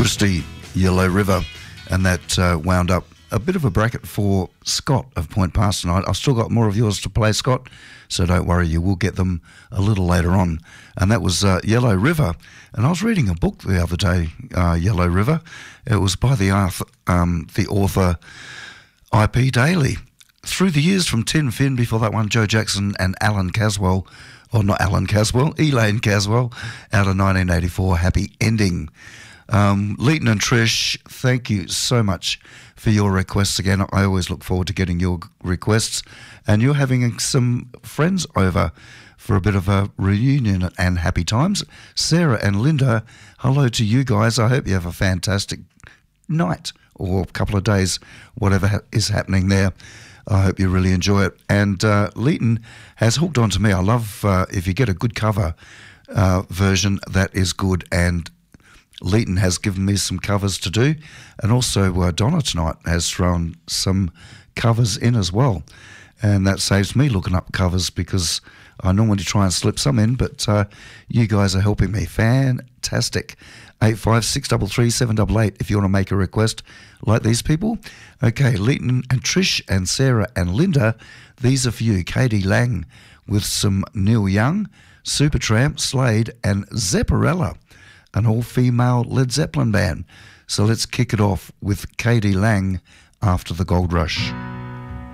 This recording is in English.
Christie, Yellow River, and that wound up a bit of a bracket for Scott of Point Pass tonight. I've still got more of yours to play, Scott, so don't worry, you will get them a little later on. And that was Yellow River. And I was reading a book the other day, Yellow River. It was by the author IP Daly. Through the years from Tin Fin, before that one, Joe Jackson and Alan Caswell, or not Alan Caswell, Elaine Caswell, out of 1984, Happy Ending. Leighton and Trish, thank you so much for your requests again. I always look forward to getting your requests. And you're having some friends over for a bit of a reunion and happy times. Sarah and Linda, hello to you guys. I hope you have a fantastic night or a couple of days, whatever is happening there. I hope you really enjoy it. And Leighton has hooked on to me. I love if you get a good cover version, that is good. And Leighton has given me some covers to do. And also Donna tonight has thrown some covers in as well. And that saves me looking up covers because I normally try and slip some in, but you guys are helping me. Fantastic. 85633 if you want to make a request like these people. Okay, Leighton and Trish and Sarah and Linda, these are for you. Katie Lang with some Neil Young, Supertramp, Slade and Zepparella, an all-female Led Zeppelin band. So let's kick it off with Katie Lang after the Gold Rush.